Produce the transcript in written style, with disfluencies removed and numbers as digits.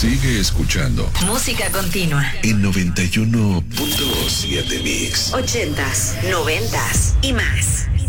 Sigue escuchando. Música continua. En 91.7 Mix. 80s, 90s y más.